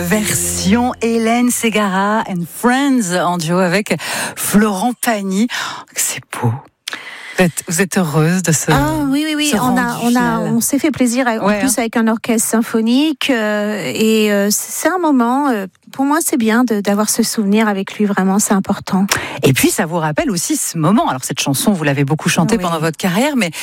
version Hélène Ségara and Friends en duo avec Florent Pagny. C'est beau. Vous êtes heureuse de ce oui. On s'est fait plaisir avec un orchestre symphonique et c'est un moment. Pour moi, c'est bien d'avoir ce souvenir avec lui. Vraiment, c'est important. Et puis, ça vous rappelle aussi ce moment. Alors, cette chanson, vous l'avez beaucoup chantée pendant votre carrière, mais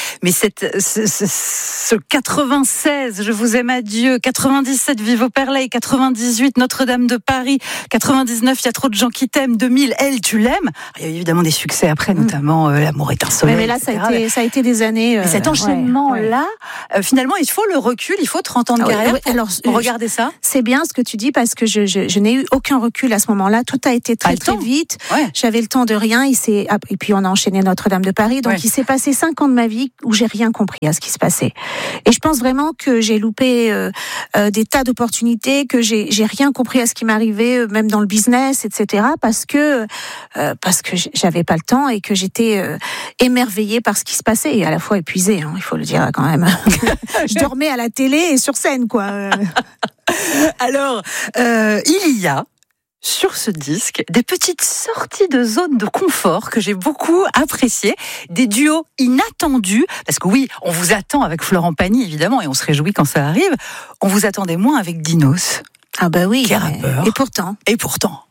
ce 96, Je vous aime, adieu, 97, Vive au Perley, 98, Notre-Dame de Paris, 99, Il y a trop de gens qui t'aiment, 2000, Elle, tu l'aimes. Il y a eu évidemment des succès après, notamment L'amour est un soleil. Mais là, ça a été des années. Et cet enchaînement-là, finalement, il faut le recul, il faut 30 ans de carrière. Alors, regardez ça. C'est bien ce que tu dis parce que je n'ai eu aucun recul à ce moment-là. Tout a été très vite. Ouais. J'avais le temps de rien. Et puis on a enchaîné Notre-Dame de Paris. Donc il s'est passé 5 ans de ma vie où j'ai rien compris à ce qui se passait. Et je pense vraiment que j'ai loupé des tas d'opportunités, que j'ai rien compris à ce qui m'arrivait, même dans le business, etc. Parce que j'avais pas le temps et que j'étais émerveillée par ce qui se passait et à la fois épuisée. Il faut le dire quand même. Je dormais à la télé et sur scène, quoi. Alors, il y a sur ce disque des petites sorties de zone de confort que j'ai beaucoup appréciées, des duos inattendus, parce que oui, on vous attend avec Florent Pagny évidemment et on se réjouit quand ça arrive, on vous attendait moins avec Dinos. Ah bah oui, qui est rappeur. Et pourtant.